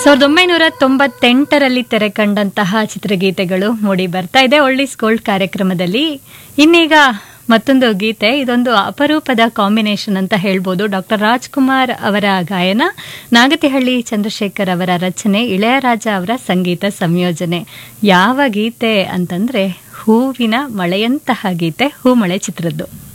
1998ರಲ್ಲಿ ತೆರೆ ಕಂಡಂತಹ ಚಿತ್ರಗೀತೆಗಳು ಮೂಡಿ ಬರ್ತಾ ಇದೆ ಒಳ್ಳಿಸ್ ಗೋಲ್ಡ್ ಕಾರ್ಯಕ್ರಮದಲ್ಲಿ. ಇನ್ನೀಗ ಮತ್ತೊಂದು ಗೀತೆ, ಇದೊಂದು ಅಪರೂಪದ ಕಾಂಬಿನೇಷನ್ ಅಂತ ಹೇಳ್ಬೋದು. ಡಾಕ್ಟರ್ ರಾಜ್ಕುಮಾರ್ ಅವರ ಗಾಯನ, ನಾಗತಿಹಳ್ಳಿ ಚಂದ್ರಶೇಖರ್ ಅವರ ರಚನೆ, ಇಳೆಯರಾಜ ಅವರ ಸಂಗೀತ ಸಂಯೋಜನೆ. ಯಾವ ಗೀತೆ ಅಂತಂದ್ರೆ ಹೂವಿನ ಮಳೆಯಂತಹ ಗೀತೆ, ಹೂಮಳೆ ಚಿತ್ರದ್ದು.